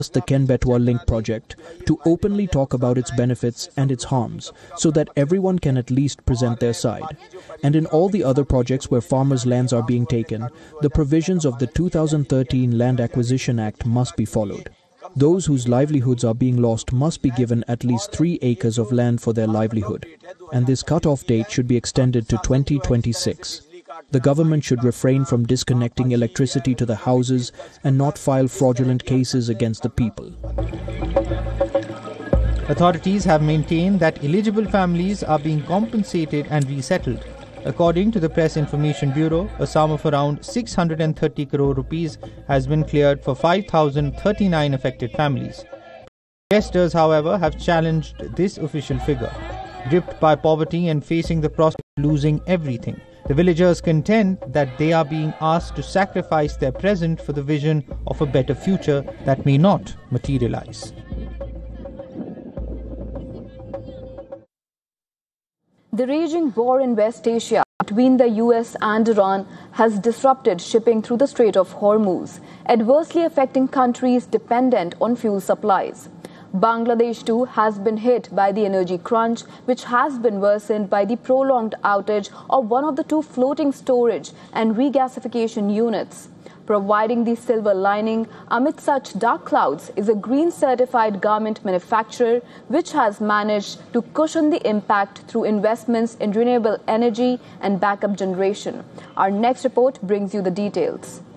the Ken Betwa Link project to openly talk about its benefits and its harms so that everyone can at least present their side. And in all the other projects where farmers' lands are being taken, the provisions of the 2013 Land Acquisition Act must be followed. Those whose livelihoods are being lost must be given at least 3 acres of land for their livelihood. And this cut-off date should be extended to 2026. The government should refrain from disconnecting electricity to the houses and not file fraudulent cases against the people. Authorities have maintained that eligible families are being compensated and resettled. According to the Press Information Bureau, a sum of around 630 crore rupees has been cleared for 5,039 affected families. Protesters, however, have challenged this official figure. Gripped by poverty and facing the prospect of losing everything, the villagers contend that they are being asked to sacrifice their present for the vision of a better future that may not materialize. The raging war in West Asia between the US and Iran has disrupted shipping through the Strait of Hormuz, adversely affecting countries dependent on fuel supplies. Bangladesh too has been hit by the energy crunch, which has been worsened by the prolonged outage of one of the 2 floating storage and regasification units. Providing the silver lining amid such dark clouds is a green certified garment manufacturer which has managed to cushion the impact through investments in renewable energy and backup generation. Our next report brings you the details.